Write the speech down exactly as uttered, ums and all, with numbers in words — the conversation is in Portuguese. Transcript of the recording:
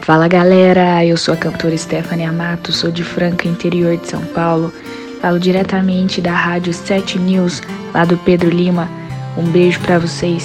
Fala galera, eu sou a cantora Stephanie Amato, sou de Franca, interior de São Paulo. Falo diretamente da Rádio sete News, lá do Pedro Lima. Um beijo pra vocês.